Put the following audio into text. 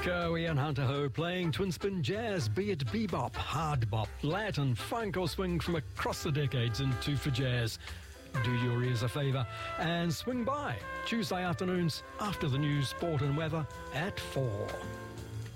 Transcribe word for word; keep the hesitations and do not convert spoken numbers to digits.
Coe and Hunter Ho playing twin spin jazz, be it bebop, hard bop, Latin, funk or swing from across the decades into for jazz. Do your ears a favour and swing by Tuesday afternoons after the news, sport and weather at four.